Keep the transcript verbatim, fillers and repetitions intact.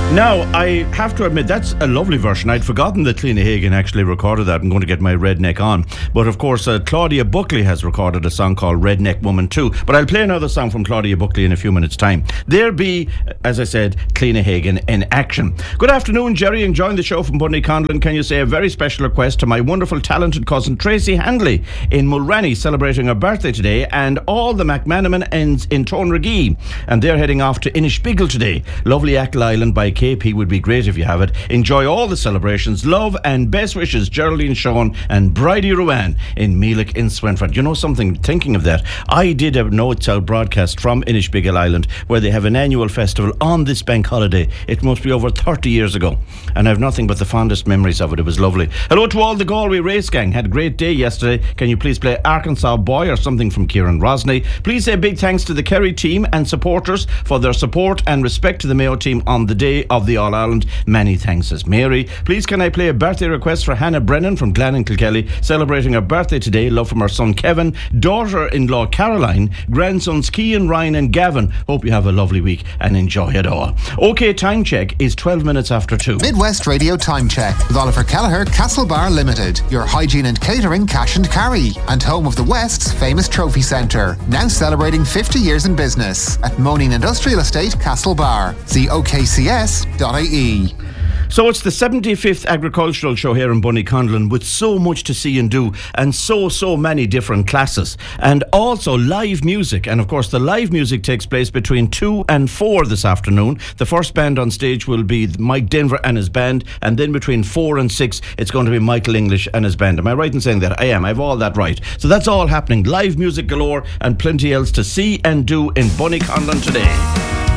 Now, I have to admit, that's a lovely version. I'd forgotten that Cliona Hagan actually recorded that. I'm going to get my redneck on. But of course, uh, Claudia Buckley has recorded a song called Redneck Woman too. But I'll play another song from Claudia Buckley in a few minutes' time. There be, as I said, Cliona Hagan in action. Good afternoon, Jerry. Enjoying the show from Bunny Conlon. Can you say a very special request to my wonderful, talented cousin Tracy Handley in Mulranny, celebrating her birthday today, and all the McManaman ends in Tonragee. And they're heading off to Inishbiggle today. Lovely Achill Island by K P would be great if you have it. Enjoy all the celebrations. Love and best wishes, Geraldine Sean and Bridie Ruan in Meelick in Swinford. You know something, thinking of that, I did a Notes Out broadcast from Inishbiggle Island where they have an annual festival on this bank holiday. It must be over thirty years ago and I have nothing but the fondest memories of it. It was lovely. Hello to all the Galway race gang. Had a great day yesterday. Can you please play Arkansas Boy or something from Kieran Rosney? Please say big thanks to the Kerry team and supporters for their support and respect to the Mayo team on the day of the All-Ireland. Many thanks, says Mary. Please can I play a birthday request for Hannah Brennan from Glen and Kilkelly, celebrating her birthday today. Love from her son Kevin, daughter-in-law Caroline, grandsons Cian, Ryan and Gavin. Hope you have a lovely week and enjoy it all. OK, time check is twelve minutes after two. Midwest Radio Time Check with Oliver Kelleher, Castlebar Limited, your hygiene and catering cash and carry, and home of the West's famous trophy centre, now celebrating fifty years in business at Moaning Industrial Estate, Castlebar. See O K C S dot I E. So it's the seventy-fifth agricultural show here in Bunnyconlon, with so much to see and do and so, so many different classes and also live music. And of course the live music takes place between two and four this afternoon. The first band on stage will be Mike Denver and his band, and then between four and six it's going to be Michael English and his band. Am I right in saying that? I am. I have all that right. So that's all happening. Live music galore and plenty else to see and do in Bunnyconlon today.